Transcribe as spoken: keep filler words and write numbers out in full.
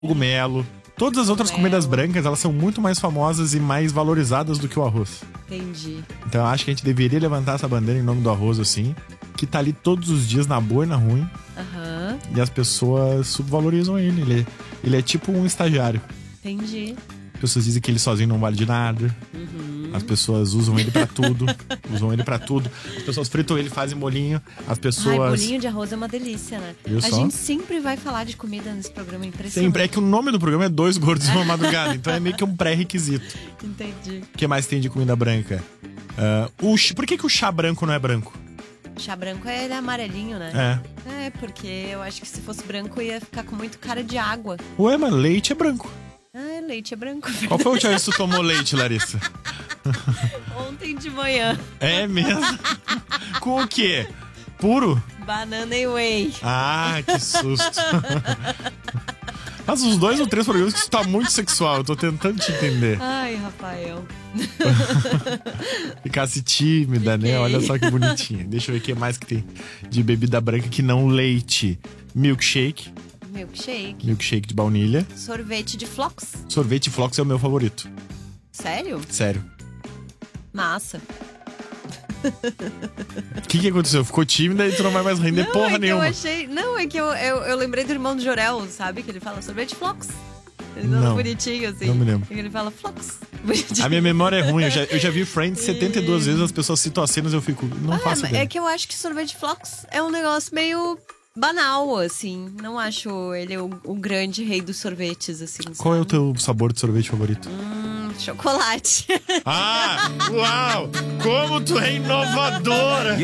cogumelo. Todas as outras Cogumelo. comidas brancas, elas são muito mais famosas e mais valorizadas do que o arroz. Entendi. Então eu acho que a gente deveria levantar essa bandeira em nome do arroz, assim, que tá ali todos os dias, na boa e na ruim. Aham. E as pessoas subvalorizam ele. Ele, ele é tipo um estagiário. Entendi. As pessoas dizem que ele sozinho não vale de nada. Uhum. As pessoas usam ele pra tudo. Usam ele pra tudo. As pessoas fritam ele, fazem molinho. As pessoas... Ai, bolinho de arroz é uma delícia, né? Viu A só? gente sempre vai falar de comida nesse programa, impressionante. Sempre. É que o nome do programa é Dois Gordos de uma Madrugada. Então é meio que um pré-requisito. Entendi. O que mais tem de comida branca? Ah, o ch- Por que, que o chá branco não é branco? Chá branco é ele é amarelinho, né? É. É, porque eu acho que se fosse branco ia ficar com muito cara de água. Ué, mas leite é branco. Ah, leite é branco. Qual foi a última vez que tu tomou leite, Larissa? Ontem de manhã. É mesmo? Com o quê? Puro? Banana e whey. Ah, que susto. Faz uns dois ou três programas que isso tá muito sexual. Eu tô tentando te entender. Ai, Rafael. Ficasse tímida, né? Fiquei. Olha só que bonitinha. Deixa eu ver o que mais que tem de bebida branca que não leite. Milkshake. Milkshake. Milkshake de baunilha. Sorvete de flocos. Sorvete Flocos é o meu favorito. Sério? Sério. Massa. O que que aconteceu? Ficou tímida e tu não vai mais render Não, porra é que nenhuma. eu achei... Não, é que eu, eu, eu lembrei do irmão do Jorel, sabe? Que ele fala sorvete de flocos. Ele fala Não, bonitinho, assim. não me lembro. E ele fala flocos. Bonitinho. A minha memória é ruim. Eu já, eu já vi Friends setenta e duas vezes, as pessoas citam as cenas e eu fico... Não Ah, faço mas ideia. é que eu acho que sorvete de flocos é um negócio meio banal, assim. Não acho ele o, o grande rei dos sorvetes, assim. Qual é o sabe? teu sabor de sorvete favorito? Hum, chocolate. Ah, uau! Como tu é inovadora!